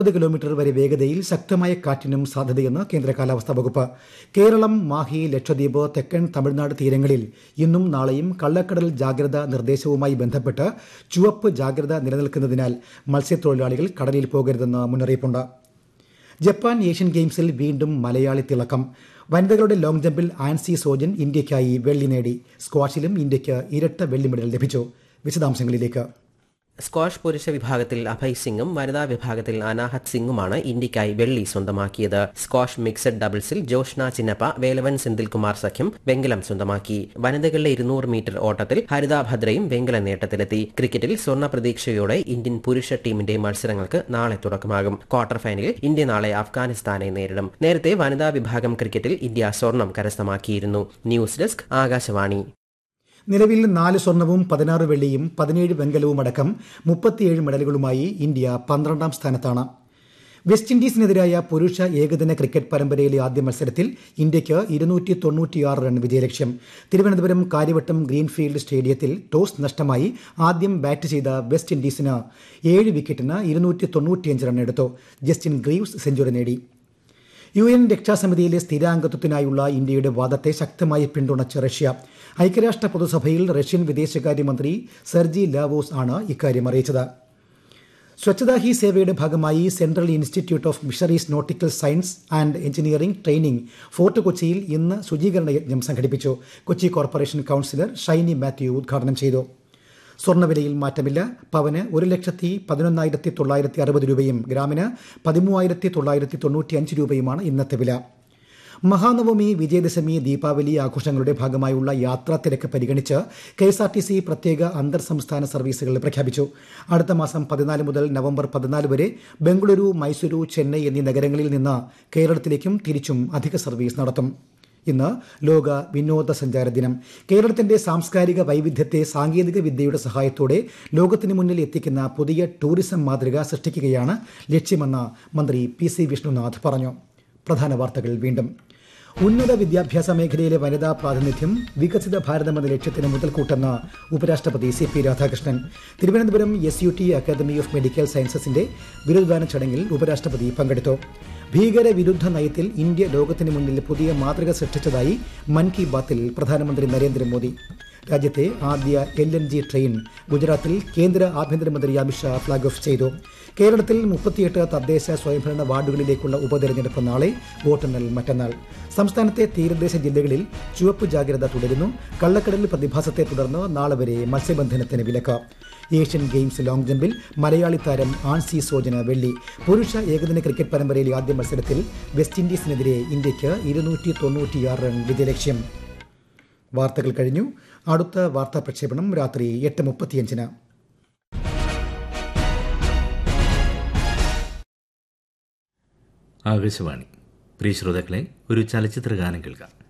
Kilometre വരെ വേഗതയിൽ ശക്തമായ കാറ്റിനും സാധ്യതയെന്ന് കേന്ദ്ര കാലാവസ്ഥാ വകുപ്പ്. കേരളം, മാഹി, ലക്ഷദ്വീപ്, തെക്കൻ തമിഴ്നാട് തീരങ്ങളിൽ ഇന്നും നാളെയും കള്ളക്കടൽ ജാഗ്രതാ നിർദ്ദേശവുമായി ബന്ധപ്പെട്ട് ചുവപ്പ് ജാഗ്രത നിലനിൽക്കുന്നതിനാൽ മത്സ്യത്തൊഴിലാളികൾ കടലിൽ പോകരുതെന്ന് മുന്നറിയിപ്പുണ്ട്. ജപ്പാൻ ഏഷ്യൻ ഗെയിംസിൽ വീണ്ടും മലയാളി തിളക്കം. വനിതകളുടെ ലോങ് ജമ്പിൽ ആൻസി സോജൻ ഇന്ത്യയ്ക്കായി വെള്ളി നേടി. സ്ക്വാഷിലും ഇന്ത്യയ്ക്ക് ഇരട്ട വെള്ളി മെഡൽ ലഭിച്ചു. വിശദാംശങ്ങളിലേക്ക്. സ്ക്വാഷ് പുരുഷ വിഭാഗത്തിൽ അഭയ് സിംഗും വനിതാ വിഭാഗത്തിൽ അനാഹത് സിംഗുമാണ് ഇന്ത്യയ്ക്കായി വെള്ളി സ്വന്തമാക്കിയത്. സ്ക്വാഷ് മിക്സഡ് ഡബിൾസിൽ ജോഷ്ന ചിന്നപ്പ, വേലവൻ സെന്തിൽകുമാർ സഖ്യം വെങ്കലം സ്വന്തമാക്കി. വനിതകളുടെ 200 മീറ്റർ ഓട്ടത്തിൽ ഹരിത ഭദ്രയും വെങ്കല നേട്ടത്തിലെത്തി. ക്രിക്കറ്റിൽ സ്വർണ്ണ പ്രതീക്ഷയോടെ ഇന്ത്യൻ പുരുഷ ടീമിന്റെ മത്സരങ്ങൾക്ക് നാളെ തുടക്കമാകും. ക്വാർട്ടർ ഫൈനലിൽ ഇന്ത്യ നാളെ അഫ്ഗാനിസ്ഥാനെ നേരിടും. നേരത്തെ വനിതാ വിഭാഗം ക്രിക്കറ്റിൽ ഇന്ത്യ സ്വർണം കരസ്ഥമാക്കിയിരുന്നു. News desk, Akashvani. നിലവിൽ 4 സ്വർണവും 16 വെള്ളിയും 17 വെങ്കലവും അടക്കം 37 മെഡലുകളുമായി ഇന്ത്യ 12ാം സ്ഥാനത്താണ്. വെസ്റ്റ് ഇൻഡീസിനെതിരായ പുരുഷ ഏകദിന ക്രിക്കറ്റ് പരമ്പരയിലെ ആദ്യ മത്സരത്തിൽ ഇന്ത്യയ്ക്ക് 296 റൺ വിജയലക്ഷ്യം. തിരുവനന്തപുരം കാര്യവട്ടം ഗ്രീൻഫീൽഡ് സ്റ്റേഡിയത്തിൽ ടോസ് നഷ്ടമായി ആദ്യം ബാറ്റ് ചെയ്ത വെസ്റ്റ് ഇൻഡീസിന് 7 വിക്കറ്റിന് 295 റൺ എടുത്തു. ജസ്റ്റിൻ ഗ്രീവ്സ് സെഞ്ചുറി നേടി. UN രക്ഷാസമിതിയിലെ സ്ഥിരാംഗത്വത്തിനായുള്ള ഇന്ത്യയുടെ വാദത്തെ ശക്തമായി പിന്തുണച്ച് റഷ്യ. ഐക്യരാഷ്ട്ര പൊതുസഭയിൽ റഷ്യൻ വിദേശകാര്യമന്ത്രി സെർജി ലാവോസ് ആണ് ഇക്കാര്യം അറിയിച്ചത്. സ്വച്ഛതാ ഹി സേവയുടെ ഭാഗമായി central institute of fisheries nautical science and engineering training fort കൊച്ചിയിൽ ഇന്ന് ശുചീകരണ യജ്ഞം സംഘടിപ്പിച്ചു. കൊച്ചി കോർപ്പറേഷൻ കൌൺസിലർ ഷൈനി മാത്യു ഉദ്ഘാടനം ചെയ്തു. സ്വർണ്ണവിലയിൽ മാറ്റമില്ല. പവന് 1,11,960 രൂപയും ഗ്രാമിന് 13,995 രൂപയുമാണ് ഇന്നത്തെ വില. മഹാനവമി, വിജയദശമി, ദീപാവലി ആഘോഷങ്ങളുടെ ഭാഗമായുള്ള യാത്രാ തിരക്ക് പരിഗണിച്ച് KSRTC പ്രത്യേക അന്തർ സംസ്ഥാന സർവീസുകൾ പ്രഖ്യാപിച്ചു. അടുത്ത മാസം 14 മുതൽ നവംബർ 14 വരെ ബംഗളൂരു, മൈസൂരു, ചെന്നൈ എന്നീ നഗരങ്ങളിൽ നിന്ന് കേരളത്തിലേക്കും തിരിച്ചും അധിക സർവീസ് നടത്തും. ഇന്ന് ലോക വിനോദസഞ്ചാര ദിനം. കേരളത്തിന്റെ സാംസ്കാരിക വൈവിധ്യത്തെ സാങ്കേതിക വിദ്യയുടെ സഹായത്തോടെ ലോകത്തിന് മുന്നിൽ എത്തിക്കുന്ന പുതിയ ടൂറിസം മാതൃക സൃഷ്ടിക്കുകയാണ് ലക്ഷ്യമെന്ന് മന്ത്രി PC വിഷ്ണുനാഥ് പറഞ്ഞു. പ്രധാന വാർത്തകൾ വീണ്ടും. ഉന്നത വിദ്യാഭ്യാസ മേഖലയിലെ വനിതാ പ്രാതിനിധ്യം വികസിത ഭാരതം എന്ന ലക്ഷ്യത്തിന് മുതൽക്കൂട്ടെന്ന് ഉപരാഷ്ട്രപതി CP Radhakrishnan. Thiruvananthapuram SUT academy of medical സയൻസസിന്റെ ബിരുദദാന ചടങ്ങിൽ ഉപരാഷ്ട്രപതി പങ്കെടുത്തു. ഭീകരവിരുദ്ധ നയത്തിൽ ഇന്ത്യ ലോകത്തിന് മുന്നിൽ പുതിയ മാതൃക സൃഷ്ടിച്ചതായി മൻ കി ബാത്തിൽ പ്രധാനമന്ത്രി നരേന്ദ്രമോദി. രാജ്യത്തെ ആദ്യ LNG ട്രെയിൻ ഗുജറാത്തിൽ കേന്ദ്ര ആഭ്യന്തരമന്ത്രി അമിത്ഷാ ഫ്ളാഗ് ഓഫ് ചെയ്തു. കേരളത്തിൽ 38 തദ്ദേശ സ്വയംഭരണ വാർഡുകളിലേക്കുള്ള ഉപതെരഞ്ഞെടുപ്പ് നാളെ, വോട്ടെണ്ണൽ മറ്റന്നാൾ. സംസ്ഥാനത്തെ തീരദേശ ജില്ലകളിൽ ചുവപ്പ് ജാഗ്രത തുടരുന്നു. കള്ളക്കടൽ പ്രതിഭാസത്തെ തുടർന്ന് നാളെ വരെ മത്സ്യബന്ധനത്തിന് വിലക്ക്. ഏഷ്യൻ ഗെയിംസ് ലോങ് ജമ്പിൽ മലയാളി താരം ആൻസി സോജന് വെള്ളി. പുരുഷ ഏകദിന ക്രിക്കറ്റ് പരമ്പരയിലെ ആദ്യ മത്സരത്തിൽ വെസ്റ്റ് ഇൻഡീസിനെതിരെ ഇന്ത്യയ്ക്ക് 296 റൺ വിജയലക്ഷ്യം. വാർത്തകൾ കഴിഞ്ഞു. അടുത്ത വാർത്താ പ്രക്ഷേപണം രാത്രി 8:35. ആകാശവാണി. പ്രിയ ശ്രോതാക്കളെ, ഒരു ചലച്ചിത്ര ഗാനം കേൾക്കാം.